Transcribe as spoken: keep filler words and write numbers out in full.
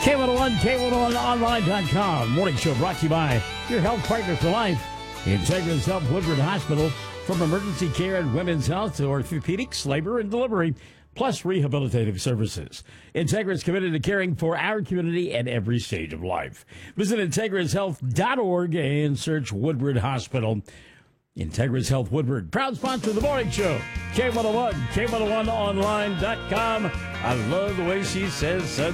K one oh one, K one oh one online dot com. Morning show brought to you by your health partner for life, Integris Health Woodward Hospital. From emergency care and women's health to orthopedics, labor, and delivery, plus rehabilitative services. Integris is committed to caring for our community at every stage of life. Visit Integris Health dot org and search Woodward Hospital. Integris Health Woodward, proud sponsor of the morning show. K one oh one, K one oh one online dot com. I love the way she says